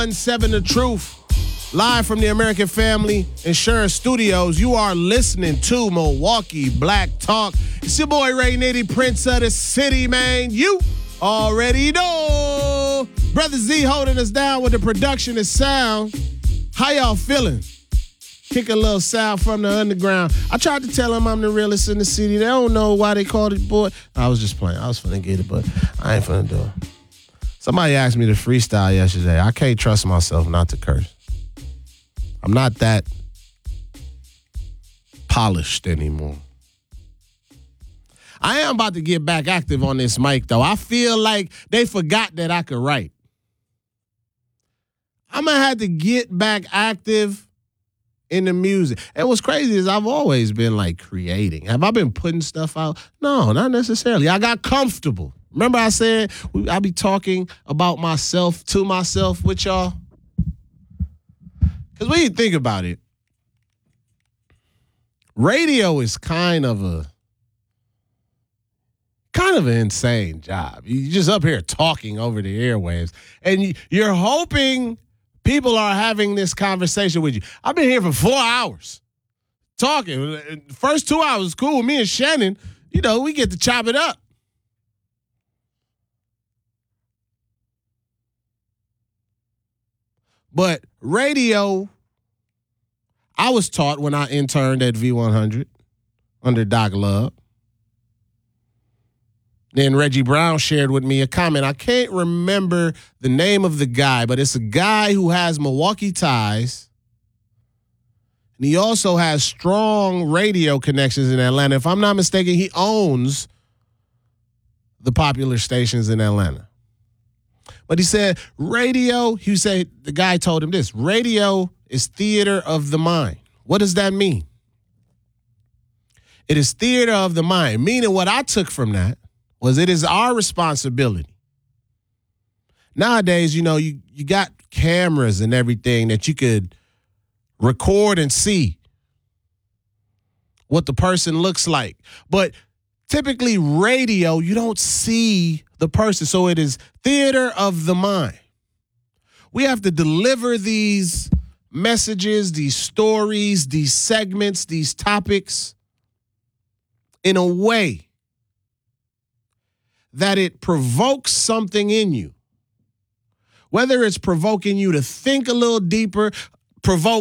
7 The Truth. Live from the American Family Insurance Studios, you are listening to Milwaukee Black Talk. It's your boy Ray Nitty, Prince of the City, man. You already know. Brother Z holding us down with the production and sound. How y'all feeling? Kick a little sound from the underground. I tried to tell them I'm the realest in the city. They don't know why they called it, boy. I was just playing. I was finna get it, but I ain't finna do it. Somebody asked me to freestyle yesterday. I can't trust myself not to curse. I'm not that polished anymore. I am about to get back active on this mic, though. I feel like they forgot that I could write. I'm going to have to get back active in the music. And what's crazy is I've always been, like, creating. Have I been putting stuff out? No, not necessarily. I got comfortable. Remember I said I be talking about myself to myself with y'all? Because when you think about it, radio is kind of an insane job. You're just up here talking over the airwaves, and you're hoping people are having this conversation with you. I've been here for 4 hours talking. First 2 hours, cool. Me and Shannon, we get to chop it up. But radio, I was taught when I interned at V100 under Doc Love. Then Reggie Brown shared with me a comment. I can't remember the name of the guy, but it's a guy who has Milwaukee ties. And he also has strong radio connections in Atlanta. If I'm not mistaken, he owns the popular stations in Atlanta. But he said the guy told him this: radio is theater of the mind. What does that mean? It is theater of the mind, meaning what I took from that was it is our responsibility. Nowadays, you got cameras and everything that you could record and see what the person looks like. But typically radio, you don't see the person. So it is theater of the mind. We have to deliver these messages, these stories, these segments, these topics in a way that it provokes something in you. Whether it's provoking you to think a little deeper, provoke